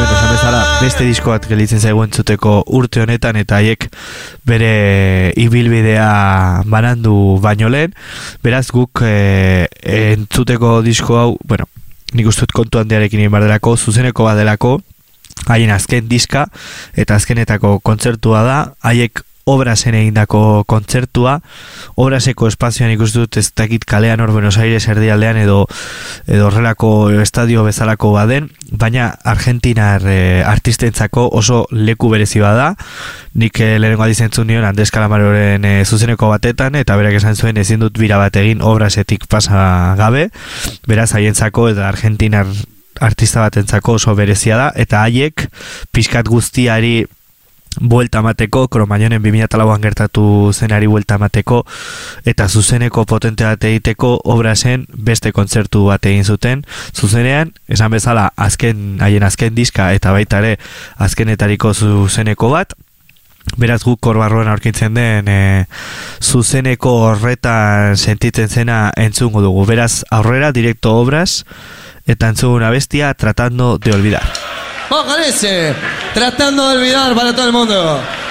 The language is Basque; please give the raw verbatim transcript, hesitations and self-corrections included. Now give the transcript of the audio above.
bueno, esan bezala, beste disko bat gelitzen zaigu entzuteko urte honetan, eta haiek bere ibilbidea banandu baino lehen, beraz guk e, entzuteko disko hau, bueno, nik uste dut kontu handiarekin egin behar delako, zuzeneko bat delako, haien azken diska, eta azkenetako kontzertua da, haiek Obrasen egindako kontzertua, Obraseko espazioan ikusten dut ez dakit kalean hor Buenos Aires erdialdean edo edo horrelako estadio bezalako baden, baina argentinar e, artistentzako oso leku berezi bada. Nik e, lehenengo aldiz entzun nion Andres Calamaroren e, zuzeneko batetan, eta berak esan zuen ezin dut bira bat egin Obrasetik pasa gabe, beraz haientzako eta argentinar artista batentzako oso berezia da, eta haiek pixkat guztiari buelta mateko, Cromañonen bi mila lauan gertatu zenari buelta mateko, eta zuzeneko potente bat egiteko Obrasen beste kontzertu bat egin zuten, zuzenean, esan bezala, azken, haien azken diska, eta baita ere, azkenetariko zuzeneko bat, beraz guk korbarroan aurkitzen den e, zuzeneko horretan sentitzen zena entzungo dugu, beraz aurrera, directo Obras, eta entzuguna bestia, Tratando de Olvidar. Vamos con ese, Tratando de Olvidar para todo el mundo.